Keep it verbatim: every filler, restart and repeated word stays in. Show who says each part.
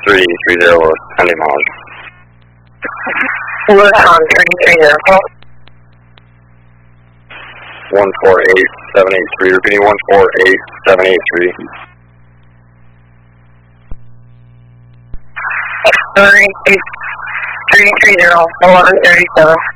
Speaker 1: three three zero with pending mileage.
Speaker 2: What's on three three zero?
Speaker 1: one four eight seven eight three, repeating one four eight seven eight three.
Speaker 2: Three three zero eleven thirty seven.